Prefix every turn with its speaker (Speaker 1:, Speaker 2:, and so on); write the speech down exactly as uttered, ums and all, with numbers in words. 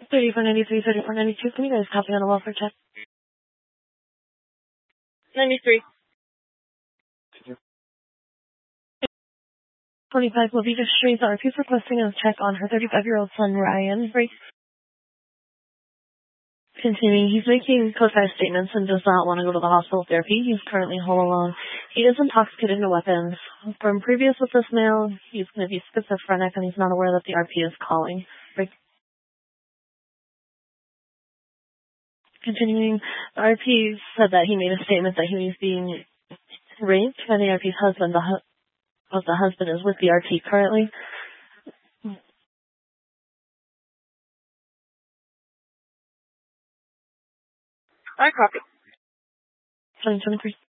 Speaker 1: thirty-four ninety-three, thirty-four ninety-two. Can you guys copy on a welfare check?
Speaker 2: ninety-three.
Speaker 1: twenty-five will be just Shree's R P requesting a check on her thirty-five-year-old son, Ryan. Right. Continuing, he's making co-size statements and does not want to go to the hospital therapy. He's currently home alone. He is intoxicated to weapons. From previous with this male, he's going to be schizophrenic and he's not aware that the R P is calling. Right. Continuing, the R P said that he made a statement that he was being raped by the R P's husband. The, hu- the husband is with the R P currently.
Speaker 2: I copy.
Speaker 1: twenty twenty-three.